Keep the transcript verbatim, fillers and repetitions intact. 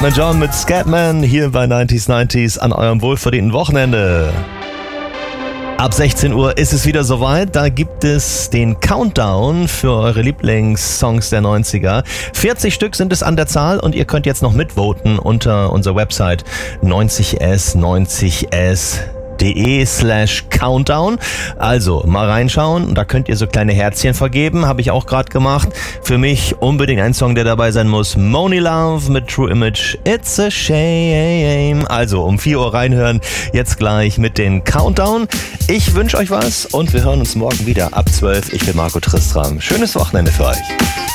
Elton John mit Scatman hier bei neunzig neunzig an eurem wohlverdienten Wochenende. Ab sechzehn Uhr ist es wieder soweit, da gibt es den Countdown für eure Lieblingssongs der neunziger. vierzig Stück sind es an der Zahl und ihr könnt jetzt noch mitvoten unter unserer Website neunzig s neunzig s punkt de slash countdown. Also mal reinschauen, da könnt ihr so kleine Herzchen vergeben, habe ich auch gerade gemacht. Für mich unbedingt ein Song, der dabei sein muss, Money Love mit True Image, It's a Shame. Also um vier Uhr reinhören, jetzt gleich mit den Countdown. Ich wünsche euch was und wir hören uns morgen wieder ab zwölf. Ich bin Marco Tristram. Schönes Wochenende für euch.